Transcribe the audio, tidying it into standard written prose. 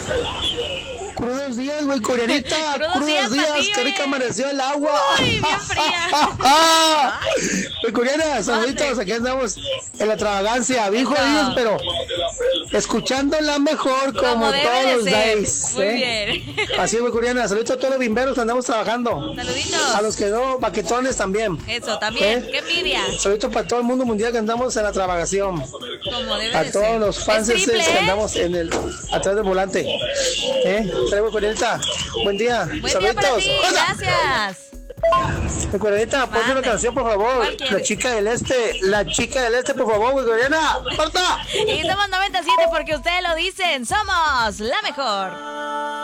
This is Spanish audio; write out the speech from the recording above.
Crudos días, güey, coreanita. Crudos días, Qué rica amaneció el agua. Uy, bien fría. Güey, coreana, saluditos. Aquí andamos en la extravagancia. Bien jodidos, pero escuchándola mejor como debe todos de los ser. days. Muy bien. Así es, güey, coreana. Saluditos a todos los bimberos que andamos trabajando. Saluditos. A los que no, baquetones también. Eso, también. Qué envidia. Saluditos para todo el mundo mundial que andamos en la extravagación. Como debe A de todos ser. los fans Es triple, que andamos en el atrás del volante. Traigo coreanita. Buen día. Buen Saluditos. día para ti. ¡Hola! Gracias. Coreanita, ponme una Mande. canción, por favor. ¿Cuál quieres? La chica del este. La chica del este, por favor, güey, coreana. ¡Corta! Y somos 97 porque ustedes lo dicen. Somos la mejor.